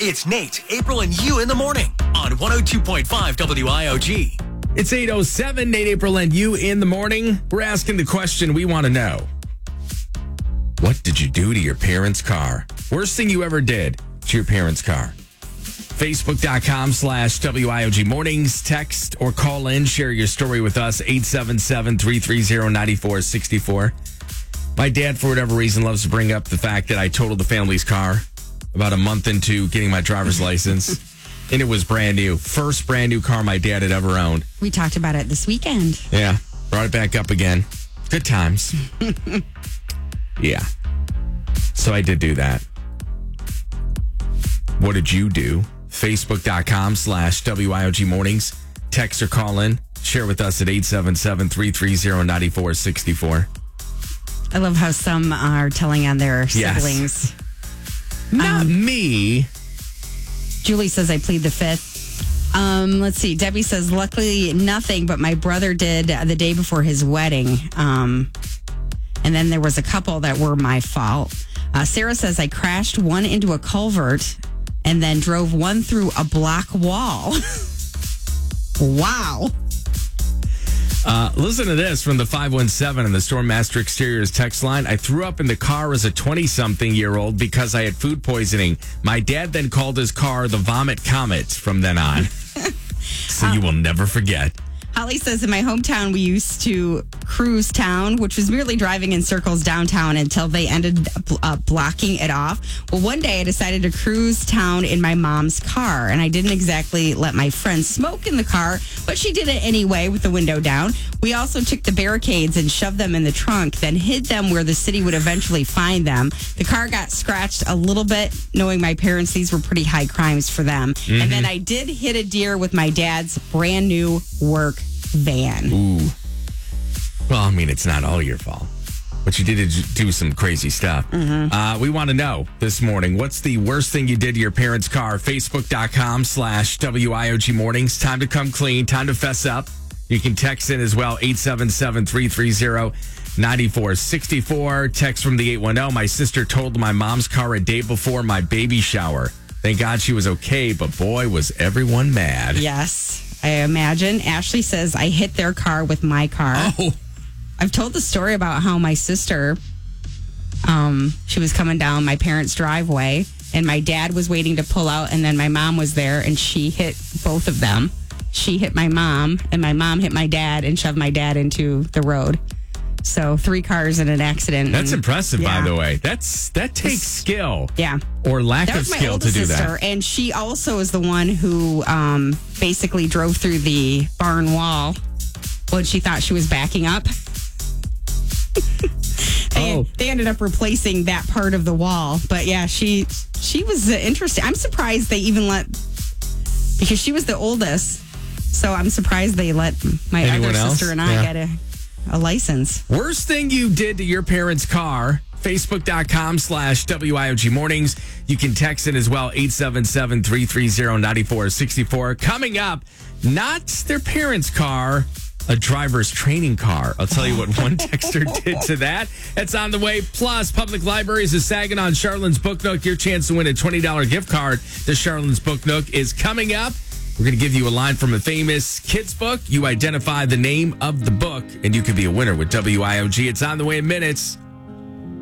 It's Nate, April, and you in the morning on 102.5 WIOG. It's 8:07, Nate, April, and you in the morning. We're asking the question we want to know. What did you do to your parents' car? Worst thing you ever did to your parents' car. Facebook.com/WIOG mornings. Text or call in. Share your story with us. 877-330-9464. My dad, for whatever reason, loves to bring up the fact that I totaled the family's car about a month into getting my driver's license. And it was brand new. First brand new car my dad had ever owned. We talked about it this weekend. Yeah. Brought it back up again. Good times. Yeah. So I did do that. What did you do? Facebook.com/WIOG mornings. Text or call in. Share with us at 877-330-9464. I love how some are telling on their siblings. Not me. Julie says, I plead the fifth. Let's see. Debbie says, luckily nothing, but my brother did the day before his wedding. And then there was a couple that were my fault. Sarah says, I crashed one into a culvert and then drove one through a block wall. Wow. Listen to this from the 517 and the Stormmaster Exteriors text line. I threw up in the car as a 20-something-year-old because I had food poisoning. My dad then called his car the Vomit Comet from then on. So you will never forget. Holly says, in my hometown, we used to cruise town, which was merely driving in circles downtown until they ended up blocking it off. Well, one day I decided to cruise town in my mom's car, and I didn't exactly let my friend smoke in the car, but she did it anyway with the window down. We also took the barricades and shoved them in the trunk, then hid them where the city would eventually find them. The car got scratched a little bit, knowing my parents, these were pretty high crimes for them. Mm-hmm. And then I did hit a deer with my dad's brand new work van. Ooh. Well, I mean, it's not all your fault, but you did do some crazy stuff. Mm-hmm. We want to know this morning, what's the worst thing you did to your parents' car? Facebook.com/WIOG mornings. Time to come clean. Time to fess up. You can text in as well. 877-330-9464. Text from the 810. My sister totaled my mom's car a day before my baby shower. Thank God she was okay, but boy, was everyone mad. Yes. I imagine. Ashley says, I hit their car with my car. Oh. I've told the story about how my sister, she was coming down my parents' driveway, and my dad was waiting to pull out, and then my mom was there, and she hit both of them. She hit my mom, and my mom hit my dad and shoved my dad into the road. So 3 cars in an accident. That's impressive, by the way. That takes skill. Yeah. Or lack of skill to do that. And she also is the one who basically drove through the barn wall when she thought she was backing up. They ended up replacing that part of the wall. But yeah, she was interesting. I'm surprised they even because she was the oldest. So I'm surprised they let my other sister and I get a license. Worst thing you did to your parents' car. Facebook.com/WIOG mornings. You can text it as well. 877-330-9464. Coming up, not their parents' car, a driver's training car. I'll tell you what one texter did to that. That's on the way. Plus, Public Libraries is sagging on Charlene's Book Nook. Your chance to win a $20 gift card to Charlene's Book Nook is coming up. We're going to give you a line from a famous kids book. You identify the name of the book, and you could be a winner with WIOG. It's on the way in minutes.